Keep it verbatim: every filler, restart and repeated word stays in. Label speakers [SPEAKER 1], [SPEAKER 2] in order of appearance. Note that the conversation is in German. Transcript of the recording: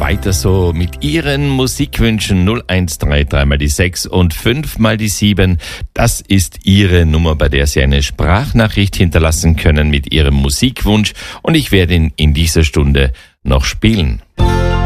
[SPEAKER 1] weiter so mit Ihren Musikwünschen. null eins drei drei mal die sechs und fünf mal die sieben. Das ist Ihre Nummer, bei der Sie eine Sprachnachricht hinterlassen können mit Ihrem Musikwunsch. Und ich werde ihn in dieser Stunde noch spielen.